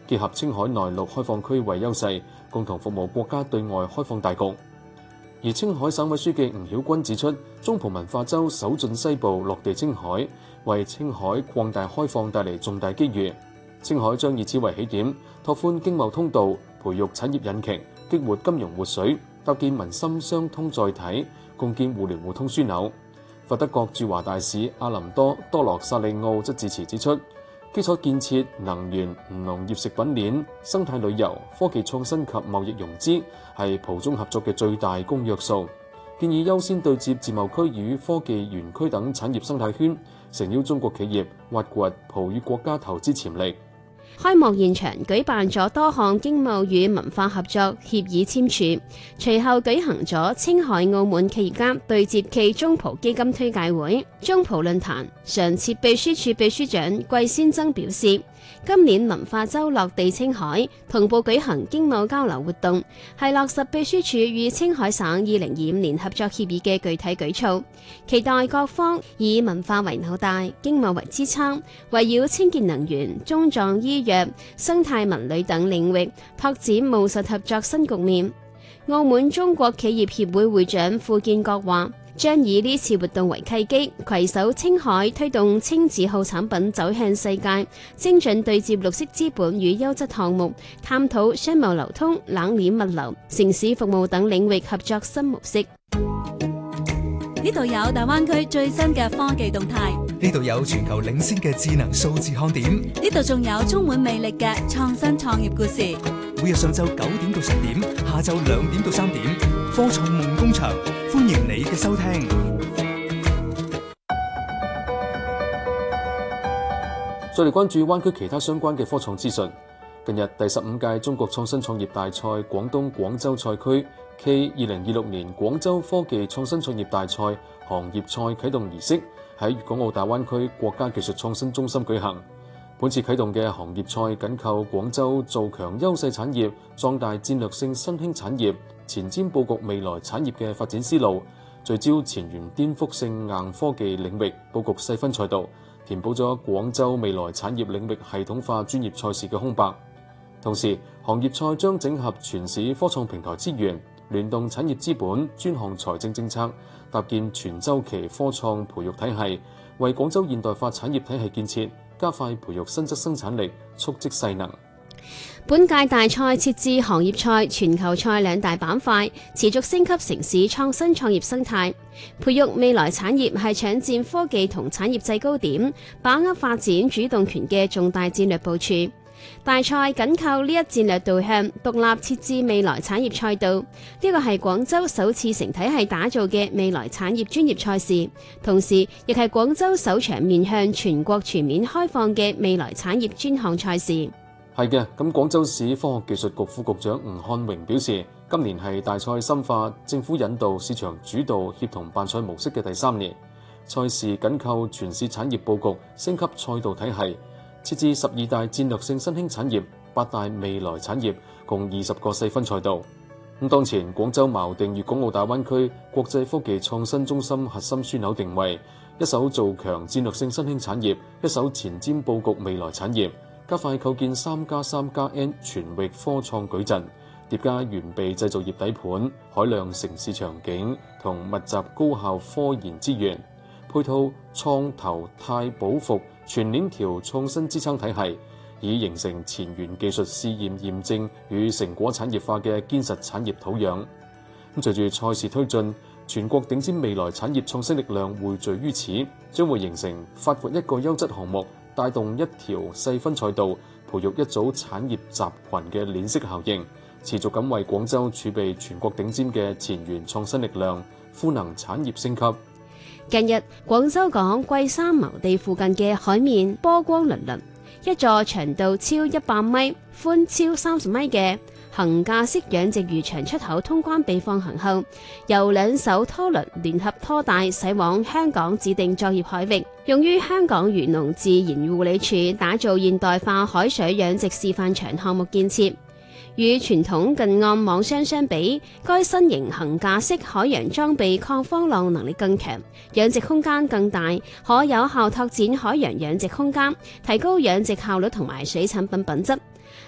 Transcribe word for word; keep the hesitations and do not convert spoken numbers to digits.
結合青海內陸開放區為優勢，共同服務國家對外開放大局。而青海省委書記吳曉軍指出，中葡文化周首進西部，落地青海，為青海擴大開放帶嚟重大機遇。青海將以此為起點，拓寬經貿通道，培育產業引擎，激活金融活水，搭建民心相通載體，共建互聯互通樞紐。法德國駐華大使阿林多多羅薩利奧則致辭指出，基礎建設、能源、農業食品鏈、生態旅遊、科技創新及貿易融資係葡中合作嘅最大公約數，建議優先對接自貿區與科技園區等產業生態圈，誠邀中國企業挖掘葡與國家投資潛力。 開幕現場舉辦咗多項經貿與文化合作協議簽署，隨後舉行咗青海澳門企業家對接暨中葡基金推介會。中葡論壇常設秘書處秘書長季先增表示，今年文化周落地青海，同步舉行經貿交流活動，係落實秘書處與青海省二零二五年合作協議嘅具體舉措。期待各方以文化為紐帶，經貿為支撐，圍繞清潔能源、中藏醫藥、生態文旅等領域拓展務實合作新局面。澳門中國企業協會會長傅建國話，將以呢次活動為契機，攜手青海推動青字號產品走向世界，精準對接綠色資本與優質項目，探討商貿流通、冷鏈物流、城市服務等領域合作新模式。 呢度有大灣區最新嘅科技動態， 呢度有全球領先嘅智能數字看點， 呢度仲有充滿魅力嘅創新創業故事。 每日上晝九點到十點，下晝兩點到三點，科創夢工場，歡迎你嘅收聽。 再嚟關注灣區其他相關嘅科創資訊。近日第十五屆中國創新創業大賽廣東廣州賽區暨二零二六年廣州科技創新創業大賽行業賽啟動儀式喺粵港澳大灣區國家技術創新中心舉行。本次啟動嘅行業賽緊扣廣州做強優勢產業、壯大戰略性新興產業、前瞻佈局未來產業嘅發展思路，聚焦前沿顛覆性硬科技領域佈局細分賽道，填補咗廣州未來產業領域系統化專業賽事嘅空白。同時，行業賽將整合全市科創平台資源，聯動產業資本、專項財政政策，搭建全週期科創培育體系，為廣州現代化產業體系建設加快培育新質生產力，蓄積勢能。 本屆大賽設置行業賽、全球賽兩大板塊，持續升級城市創新創業生態，培育未來產業係搶佔科技同產業制高點、把握發展主動權嘅重大戰略部署。大賽緊靠呢一戰略導向，獨立設置未來產業賽道，呢個係廣州首次成體系打造嘅未來產業專業賽事，同時亦係廣州首場面向全國全面開放嘅未來產業專項賽事。 係嘅，咁廣州市科學技術局副局長吳漢榮表示，今年係大賽深化政府引導、市場主導協同辦賽模式嘅第三年，賽事緊扣全市產業佈局，升級賽道體系。設置十二大戰略性新興產業、八大未來產業，共二十個細分賽道。咁當前廣州錨定粵港澳大灣區國際科技創新中心核心樞紐定位，一手做強戰略性新興產業，一手前瞻佈局未來產業，加快構建三加三加 N 全域科創矩陣，疊加完備製造業底盤、海量城市場景同密集高效科研資源，配套創投貸保服全鏈條創新支撐體系，以形成前沿技術試驗驗證與成果產業化嘅堅實產業土壤。咁隨住賽事推進，全國頂尖未來產業創新力量匯聚於此，將會形成發掘一個優質項目、帶動一條細分賽道、培育一組產業集群嘅鏈式效應，持續咁為廣州儲備全國頂尖嘅前沿創新力量，賦能產業升級。 近日，廣州港桂山錨地附近嘅海面波光粼粼，一座長度超一百米、寬超三十米嘅桁架式養殖漁場出口通關被放行後，由兩艘拖輪聯合拖帶駛往香港指定作業海域，用於香港漁農自然護理署打造現代化海水養殖示範場項目建設。與傳統近岸網箱相比，該新型桁架式海洋裝備抗風浪能力更強，養殖空間更大，可有效拓展海洋養殖空間，提高養殖效率同埋水產品品質。